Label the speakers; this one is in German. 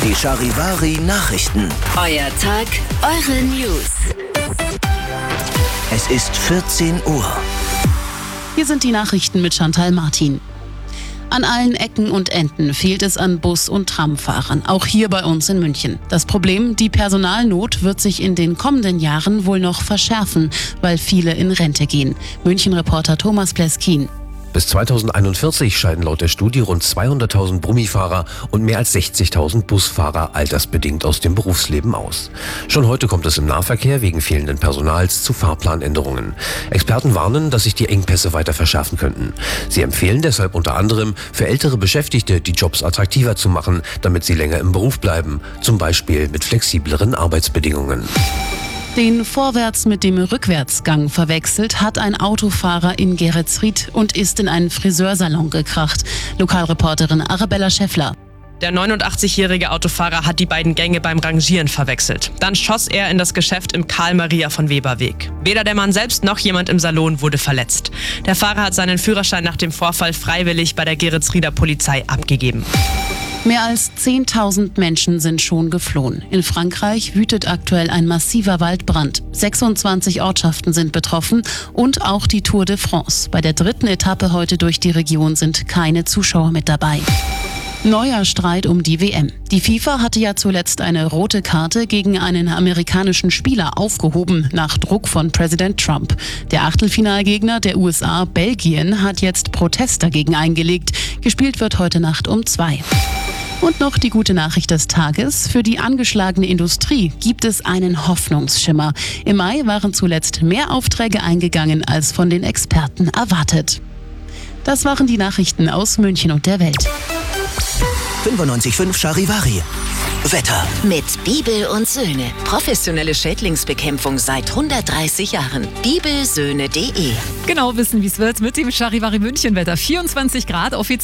Speaker 1: Die Charivari Nachrichten.
Speaker 2: Euer Tag, eure News.
Speaker 1: Es ist 14 Uhr.
Speaker 3: Hier sind die Nachrichten mit Chantal Martin. An allen Ecken und Enden fehlt es an Bus- und Tramfahrern, auch hier bei uns in München. Das Problem, die Personalnot wird sich in den kommenden Jahren wohl noch verschärfen, weil viele in Rente gehen. München-Reporter Thomas Pleskin.
Speaker 4: Bis 2041 scheiden laut der Studie rund 200.000 Brummifahrer und mehr als 60.000 Busfahrer altersbedingt aus dem Berufsleben aus. Schon heute kommt es im Nahverkehr wegen fehlenden Personals zu Fahrplanänderungen. Experten warnen, dass sich die Engpässe weiter verschärfen könnten. Sie empfehlen deshalb unter anderem, für ältere Beschäftigte die Jobs attraktiver zu machen, damit sie länger im Beruf bleiben, zum Beispiel mit flexibleren Arbeitsbedingungen.
Speaker 3: Den Vorwärts mit dem Rückwärtsgang verwechselt hat ein Autofahrer in Geretsried und ist in einen Friseursalon gekracht. Lokalreporterin Arabella Schäffler.
Speaker 5: Der 89-jährige Autofahrer hat die beiden Gänge beim Rangieren verwechselt. Dann schoss er in das Geschäft im Karl-Maria-von-Weber-Weg. Weder der Mann selbst noch jemand im Salon wurde verletzt. Der Fahrer hat seinen Führerschein nach dem Vorfall freiwillig bei der Geretsrieder Polizei abgegeben.
Speaker 3: Mehr als 10.000 Menschen sind schon geflohen. In Frankreich wütet aktuell ein massiver Waldbrand. 26 Ortschaften sind betroffen und auch die Tour de France. Bei der 3. Etappe heute durch die Region sind keine Zuschauer mit dabei. Neuer Streit um die WM. Die FIFA hatte ja zuletzt eine rote Karte gegen einen amerikanischen Spieler aufgehoben, nach Druck von Präsident Trump. Der Achtelfinalgegner der USA, Belgien, hat jetzt Protest dagegen eingelegt. Gespielt wird heute Nacht um 2. Und noch die gute Nachricht des Tages. Für die angeschlagene Industrie gibt es einen Hoffnungsschimmer. Im Mai waren zuletzt mehr Aufträge eingegangen als von den Experten erwartet. Das waren die Nachrichten aus München und der Welt.
Speaker 1: 95.5 Charivari. Wetter.
Speaker 2: Mit Bibel und Söhne. Professionelle Schädlingsbekämpfung seit 130 Jahren. Bibelsöhne.de.
Speaker 6: Genau wissen, wie es wird mit dem Charivari München Wetter. 24 Grad offiziell.